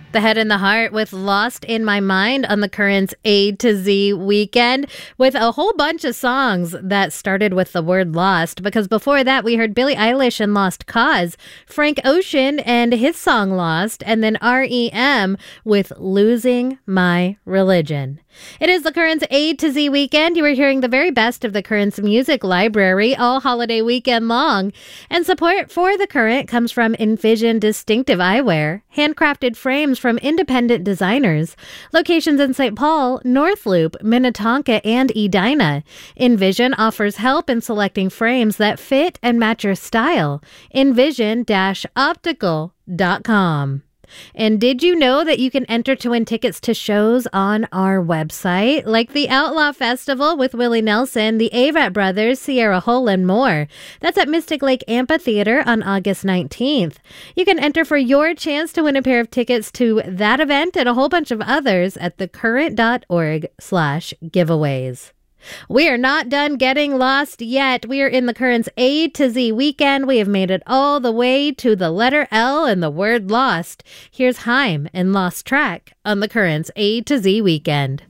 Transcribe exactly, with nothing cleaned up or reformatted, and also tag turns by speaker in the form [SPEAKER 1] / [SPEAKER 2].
[SPEAKER 1] The Head and the Heart with Lost in My Mind on the Currents A to Z weekend with a whole bunch of songs that started with the word lost, because before that we heard Billie Eilish and Lost Cause, Frank Ocean and his song Lost, and then R E M with Losing My Religion. It is the Currents A to Z weekend. You are hearing the very best of the Currents music library all holiday weekend long. And support for the Current comes from Envision Distinctive Eyewear, handcrafted frames from independent designers. Locations in Saint Paul, North Loop, Minnetonka, and Edina. Envision offers help in selecting frames that fit and match your style. envision dash optical dot com. And did you know that you can enter to win tickets to shows on our website, like the Outlaw Festival with Willie Nelson, the Avett Brothers, Sierra Hull, and more? That's at Mystic Lake Amphitheater on August nineteenth. You can enter for your chance to win a pair of tickets to that event and a whole bunch of others at thecurrent.org slash giveaways. We are not done getting lost yet. We are in the Currents A to Z weekend. We have made it all the way to the letter L and the word lost. Here's Haim and Lost Track on the Currents A to Z weekend.